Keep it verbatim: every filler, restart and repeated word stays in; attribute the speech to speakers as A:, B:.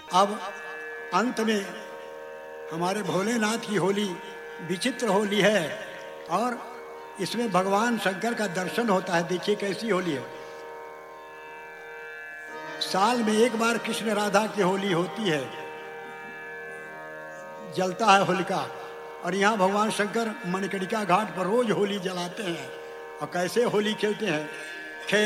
A: अब अंत में हमारे भोलेनाथ की होली विचित्र होली है और इसमें भगवान शंकर का दर्शन होता है। देखिए कैसी होली है। साल में एक बार कृष्ण राधा की होली होती है, जलता है होलिका, और यहाँ भगवान शंकर मणिकर्णिका घाट पर रोज होली जलाते हैं। और कैसे होली खेलते हैं,